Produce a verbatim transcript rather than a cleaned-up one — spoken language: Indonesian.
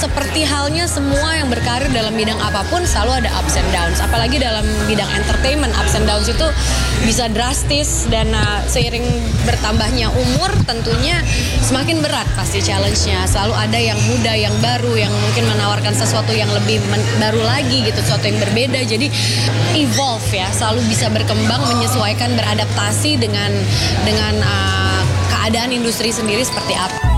seperti halnya semua yang berkarir dalam bidang apapun selalu ada ups and downs. Apalagi dalam bidang entertainment, ups and downs itu bisa drastis dan uh, seiring bertambahnya umur tentunya semakin berat pasti challenge-nya. Selalu ada yang muda, yang baru, yang mungkin menawarkan sesuatu yang lebih men- baru lagi gitu, sesuatu yang berbeda. Jadi evolve ya, selalu bisa berkembang, menyesuaikan, beradaptasi dengan dengan uh, keadaan industri sendiri seperti apa.